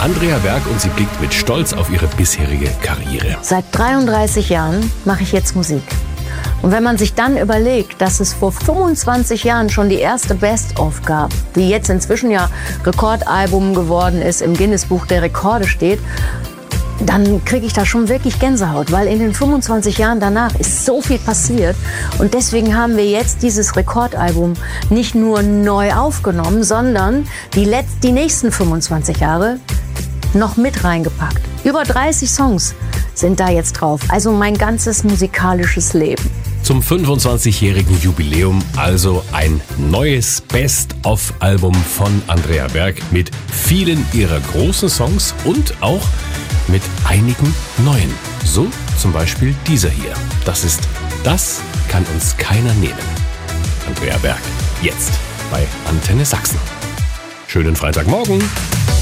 Andrea Berg und sie blickt mit Stolz auf ihre bisherige Karriere. Seit 33 Jahren mache ich jetzt Musik. Und wenn man sich dann überlegt, dass es vor 25 Jahren schon die erste Best-of gab, die jetzt inzwischen ja Rekordalbum geworden ist, im Guinness-Buch der Rekorde steht, dann kriege ich da schon wirklich Gänsehaut, weil in den 25 Jahren danach ist so viel passiert und deswegen haben wir jetzt dieses Rekordalbum nicht nur neu aufgenommen, sondern die nächsten 25 Jahre noch mit reingepackt. Über 30 Songs sind da jetzt drauf, also mein ganzes musikalisches Leben. Zum 25-jährigen Jubiläum also ein neues Best-of-Album von Andrea Berg mit vielen ihrer großen Songs und auch mit einigen neuen. So zum Beispiel dieser hier. Das kann uns keiner nehmen. Andrea Berg, jetzt bei Antenne Sachsen. Schönen Freitagmorgen.